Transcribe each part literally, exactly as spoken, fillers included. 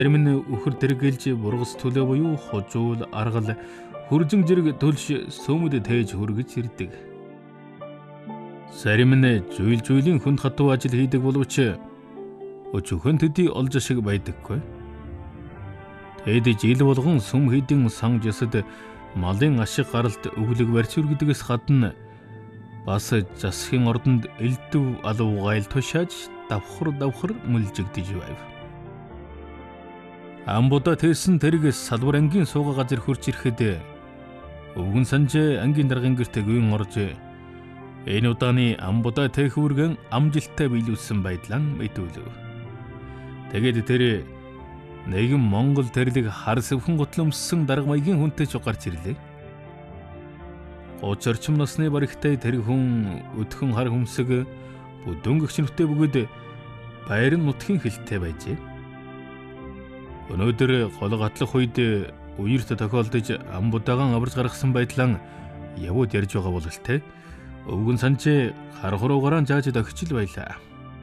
Зарим нь үхэр тэргэлж бургас төлөө буюу хожуул аргал хүржин зэрэг төлш сөмөд тээж хүргэж ирдэг. Зарим нь зүйл зүйлийн хүнд хатуу ажил хийдэг боловч өчигөн төдий олж шиг байдаггүй. Тэд жил болгон сүм хийдин сан жисэд малын ашиг гаралт өглөг барьц үргдэгээс гадна бас засгийн ордонд элдв алуу гайл тушааж давхар давхар мүлжигдэж байв. Амбуда тэсэн тэрэг салбар ангийн сууга газар хурж ирэхэд өвгөн санжээ ангийн даргын гэрт гүйн орж энэ удааны амбуда тэхүүргэн амжилттай биелүүлсэн байдлаа мэдүүлв. Тэгээд тэр нэгэн Монгол тэрлэг хар сэвхэн готломссон дарга маягийн хүнтэй ч гарч ирлээ. Гоц орчим насны баригтай тэр хүн өдхөн хар хүмсэг бүдөнгөгч нүхтэй бөгөөд байрын нутгийн хилтэй байжээ. Өнөөдөр гол гатлах үед үерт тохиолдож амбудагаан аварж гаргасан байдлаа явууд ярьж байгаа бол л те өвгөн санжээ хар хуруугаараа зааж өгчл байлаа.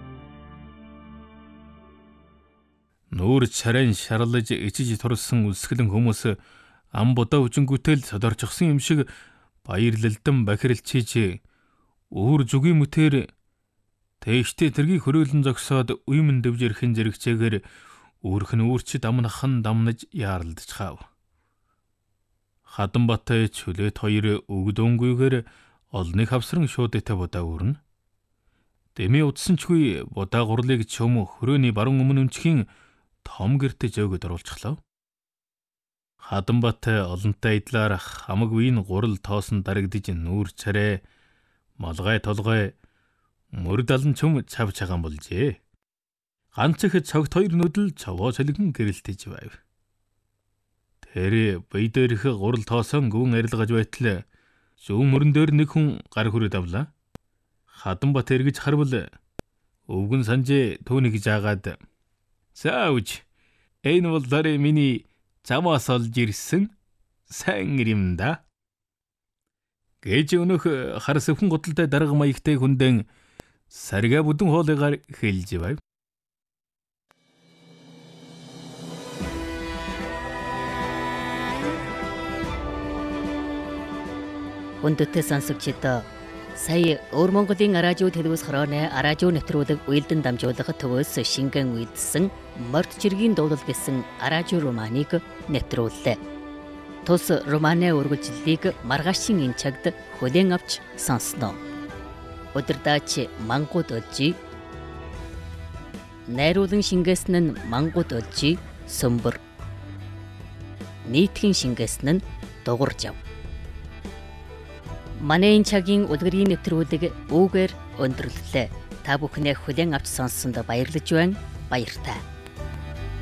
Нүүр царайн шарлаж ичиж турсан үлсгэлэн хүмүүс амбудаа хүчингүүтэл содорчсон юм шиг баярлалдан бахиралчиж өөр зүгийн мөтөр тэштэй тэргийг хөрөөлөн зогсоод уймэн дэвжэрхэн зэрэгцээгээр өөрх нь өөрчид амнахан дамнаж яаралдж хаав. Хатанбатай чөлөөт хоёр өгдөнгүйгээр олны хавсран шуудэтай будаа өрнө. Дэмий удсанчгүй будаа гурлыг чөм хөрөөний баруун өмнө өнчхийн том гэртэ зөөгөд оруулчихлаа. Хатанбатай олонтой идлаар хамаг үеийн гурал тоосон дарагдж нүүр царай малгай толгой мөр далан чөм цав цагаан болжээ. Ганцх цогт хоёр нүдэл цовоо цэлгэн гэрэлтэж байв. Тэр бие дээрх гурал тоосон гүн арилгаж байтал зүүн мөрөн дээр нэг хүн гар хүрээд авлаа. Хатанбат эргэж харвал өвгөн санжээ түүнийг жаагаад "Саавч, энэ бол дарэ миний замаас олж ирсэн сайн юм да." Гэж өнөх хар сэвхэн готалтай дарга маягтай хүндэн сарга бүдэн хоолыгаар хэлж байв. Хүндэтгэл сонсогчдоо сая Өвөр Монголын радио телевиз хорооны радио нэвтрүүлэг уялдан дамжуулах төвөөс шингэн үйдсэн Морд жиргийн дуулал гэсэн радио романыг нэвтрүүллээ. Тус романы үргэлжлэлийг маргаашийн энэ цагт хүлээн авч сонсноо. Өдөрдаач мангууд олжи. Найруулан шингээсэн нь мангууд олжи сөмбөр. Нийтхэн шингээсэн нь дугуурж ав. Манай энэ цагийн үлгэрийн нэвтрүүлэг үүгээр өндөрлөлөө. Та бүхнээ хүлээн авч сонссонд баярлаж байна. Баяртай.